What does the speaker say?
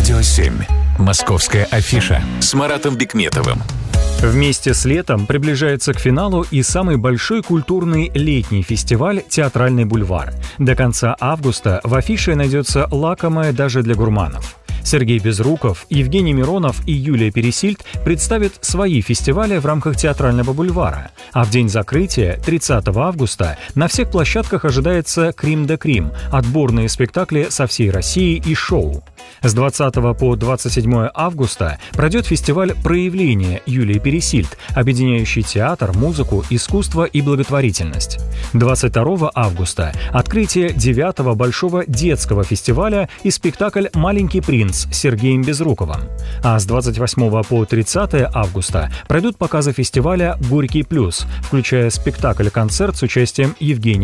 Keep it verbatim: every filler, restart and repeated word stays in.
Радио семь. Московская афиша с Маратом Бикметовым. Вместе с летом приближается к финалу и самый большой культурный летний фестиваль «Театральный бульвар». До конца августа в афише найдется лакомое даже для гурманов. Сергей Безруков, Евгений Миронов и Юлия Пересильд представят свои фестивали в рамках «Театрального бульвара». А в день закрытия, тридцатого августа, на всех площадках ожидается «Крим да Крим» – отборные спектакли со всей России и шоу. С двадцатого по двадцать седьмое августа пройдет фестиваль «Проявление» Юлии Пересильд, объединяющий театр, музыку, искусство и благотворительность. двадцать второго августа – открытие девятого большого детского фестиваля и спектакль «Маленький принц» с Сергеем Безруковым. А с двадцать восьмого по тридцатое августа пройдут показы фестиваля «Горький плюс», включая спектакль-концерт с участием Евгения